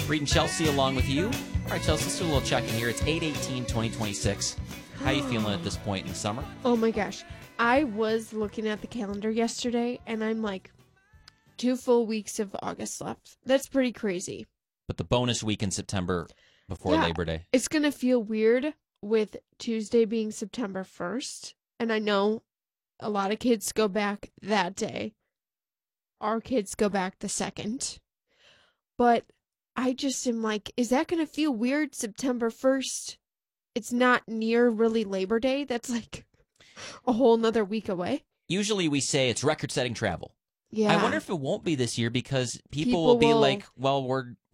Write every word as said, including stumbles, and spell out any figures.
Reed and Chelsea along with you. All right, Chelsea, let's do a little check-in here. It's eight eighteen twenty twenty-six. How you feeling at this point in the summer? Oh, my gosh. I was looking at the calendar yesterday, and I'm like, two full weeks of August left. That's pretty crazy. But the bonus week in September before Yeah, Labor Day. It's going to feel weird with Tuesday being September first. And I know a lot of kids go back that day. Our kids go back the second. But I just am like, is that going to feel weird September first? It's not near really Labor Day. That's like a whole nother week away. Usually we say it's record-setting travel. Yeah. I wonder if it won't be this year because people, People will be will- like, well, we're